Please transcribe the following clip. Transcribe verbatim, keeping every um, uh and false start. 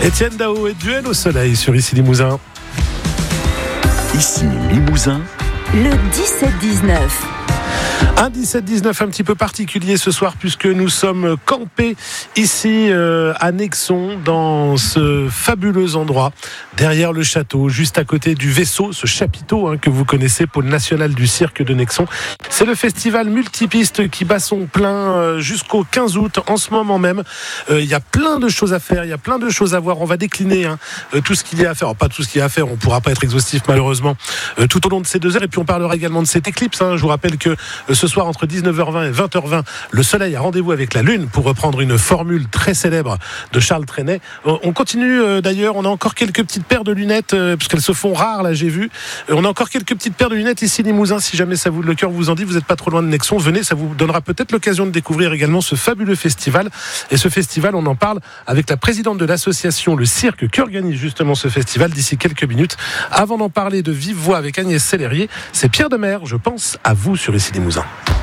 Étienne Dao et Duel au soleil sur Ici Limousin. Ici Limousin. Le dix-sept dix-neuf. Un dix-sept dix-neuf un petit peu particulier ce soir puisque nous sommes campés ici euh, à Nexon dans ce fabuleux endroit derrière le château, juste à côté du vaisseau, ce chapiteau hein, que vous connaissez, pôle national du cirque de Nexon. C'est le festival multipiste qui bat son plein euh, jusqu'au quinze août en ce moment même. Il euh, y a plein de choses à faire, il y a plein de choses à voir. On va décliner hein, euh, tout ce qu'il y a à faire. Alors, pas tout ce qu'il y a à faire, on ne pourra pas être exhaustif malheureusement euh, tout au long de ces deux heures. Et puis on parlera également de cette éclipse. Hein. Je vous rappelle que euh, ce soir entre dix-neuf heures vingt et vingt heures vingt, le soleil a rendez-vous avec la lune pour reprendre une formule très célèbre de Charles Trenet. On continue euh, d'ailleurs, on a encore quelques petites paires de lunettes euh, puisqu'elles se font rares là j'ai vu. Euh, on a encore quelques petites paires de lunettes ici Limousin si jamais ça vous le cœur vous en dit, vous n'êtes pas trop loin de Nexon, venez, ça vous donnera peut-être l'occasion de découvrir également ce fabuleux festival. Et ce festival, on en parle avec la présidente de l'association Le Cirque qui organise justement ce festival d'ici quelques minutes. Avant d'en parler de vive voix avec Agnès Sellerier, c'est Pierre Demers, je pense à vous sur Ici Limousin.